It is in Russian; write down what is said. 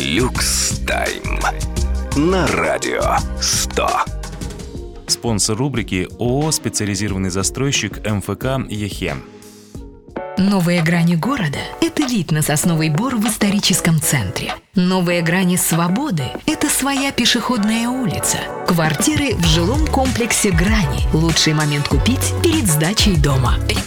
Люкс Тайм на Радио 100. Спонсор рубрики ООО «Специализированный застройщик МФК ЕХЕ». Новые грани города – это вид на Сосновый Бор в историческом центре. Новые грани свободы – это своя пешеходная улица. Квартиры в жилом комплексе «Грани». Лучший момент купить перед сдачей дома.